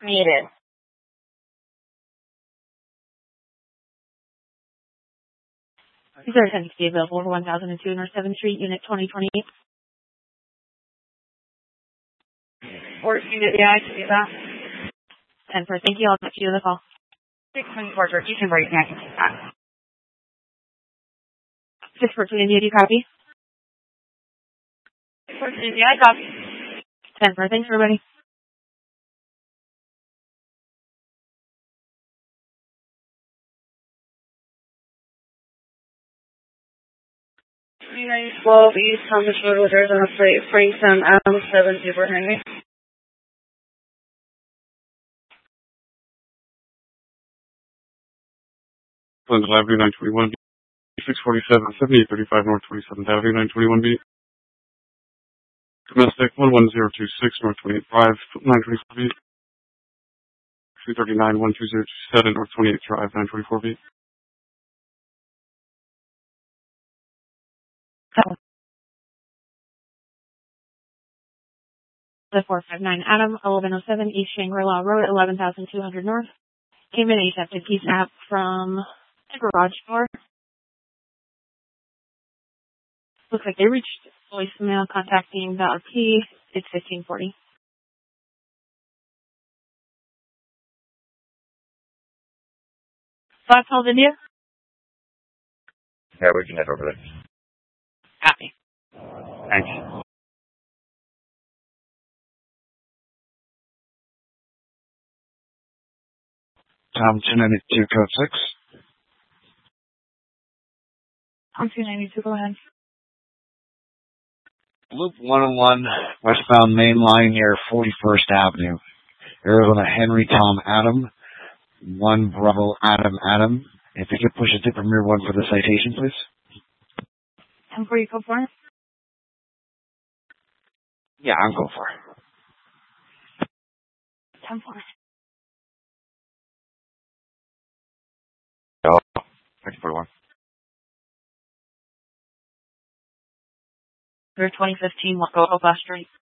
needed. Is there attendance be available for 1002 North 7th Street, Unit 2028? Work unit, yeah, I can do that. 10-4, thank you. I'll get you the call. 624, you can break it. I can do that. 6-4, India, do you copy? 6-4, India, I copy. 10-4, thanks everybody. United 12 East Thomas Road with Arizona Freight, Frankston, Adam 7 Super Henry. Glendale Avenue 921B, 647, 7835 North 27th Avenue 921B. Domestic 11026 North 28th Drive, 924B. 239 12027 North 28th Drive, 924B. The 459 Adam, 1107 East Shangri-La Road, 11,200 North. Came in accepted keys app from the garage door. Looks like they reached voicemail contacting the RP. It's 1540. 512 India? Yeah, we can head over there. Copy. Thanks. Tom 292, code 6. I'm 292, go ahead. Loop 101, westbound main line near 41st Avenue. Arizona Henry Tom Adam, 1 Bravo Adam. If you could push it to Premier 1 for the citation, please. 10-4, you go for it? Yeah, I'm going for it. 10-4. Oh, 3041. We're 2015, we'll go Oak Street.